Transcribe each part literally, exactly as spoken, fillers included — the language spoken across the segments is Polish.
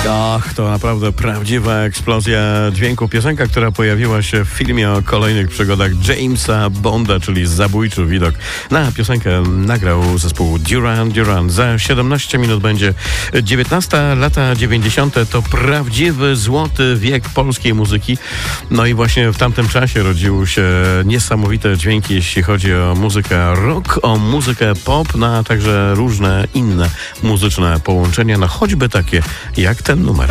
Ach, to naprawdę prawdziwa eksplozja dźwięku. Piosenka, która pojawiła się w filmie o kolejnych przygodach Jamesa Bonda, czyli Zabójczy widok. Na piosenkę nagrał zespół Duran Duran. Za siedemnaście minut będzie dziewiętnasta. Lata dziewięćdziesiąte to prawdziwy złoty wiek polskiej muzyki. No i właśnie w tamtym czasie rodziły się niesamowite dźwięki, jeśli chodzi o muzykę rock, o muzykę pop, no a także różne inne muzyczne połączenia, no choćby takie jak ten numer.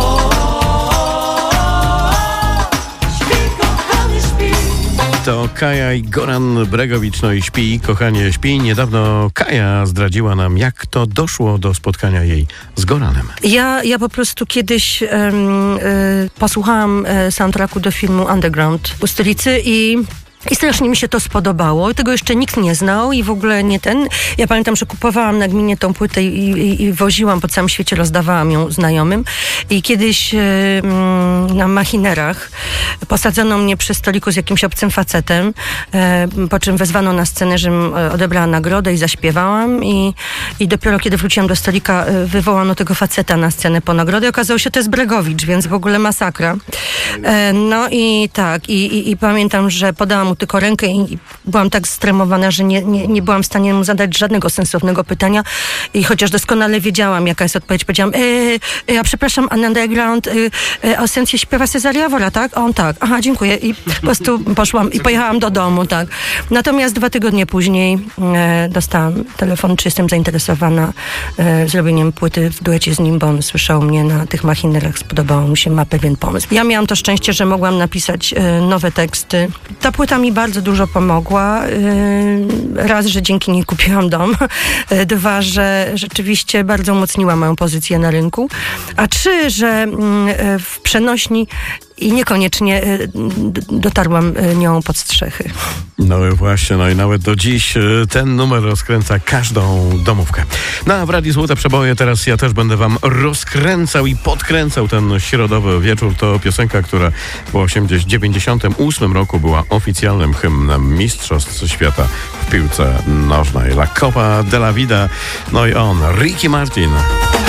To Kaja i Goran Bregowicz, no i śpi, kochanie, śpi. Niedawno Kaja zdradziła nam, jak to doszło do spotkania jej z Goranem. Ja, ja po prostu kiedyś um, y, posłuchałam y, soundtracku do filmu Underground u Stylicy i I strasznie mi się to spodobało. Tego jeszcze nikt nie znał i w ogóle nie ten. Ja pamiętam, że kupowałam na gminie tą płytę i, i, i woziłam po całym świecie, rozdawałam ją znajomym. I kiedyś yy, na machinerach posadzono mnie przy stoliku z jakimś obcym facetem, yy, po czym wezwano na scenę, żebym odebrała nagrodę i zaśpiewałam. I, i dopiero kiedy wróciłam do stolika, yy, wywołano tego faceta na scenę po nagrodę. I okazało się, że to jest Bregowicz, więc w ogóle masakra. Yy, no i tak. I, i, i pamiętam, że podałam tylko rękę i byłam tak stremowana, że nie, nie, nie byłam w stanie mu zadać żadnego sensownego pytania i chociaż doskonale wiedziałam, jaka jest odpowiedź, powiedziałam, e, ja przepraszam, Underground, e, e, o sensie śpiewa Cezaria Wola, tak? On tak, aha, dziękuję i po prostu poszłam i pojechałam do domu, tak. Natomiast dwa tygodnie później e, dostałam telefon, czy jestem zainteresowana e, zrobieniem płyty w duecie z nim, bo on słyszał mnie na tych machinerach, spodobało mu się, ma pewien pomysł. Ja miałam to szczęście, że mogłam napisać e, nowe teksty. Ta płyta mi bardzo dużo pomogła. Raz, że dzięki niej kupiłam dom. Dwa, że rzeczywiście bardzo umocniła moją pozycję na rynku. A trzy, że w przenośni i niekoniecznie dotarłam nią pod strzechy. No właśnie, no i nawet do dziś ten numer rozkręca każdą domówkę. No a w Radiu Złote Przeboje teraz ja też będę wam rozkręcał i podkręcał ten środowy wieczór. To piosenka, która w dziewięćdziesiątym ósmym roku była oficjalnym hymnem Mistrzostw Świata w piłce nożnej. La Copa de la Vida. No i on, Ricky Martin.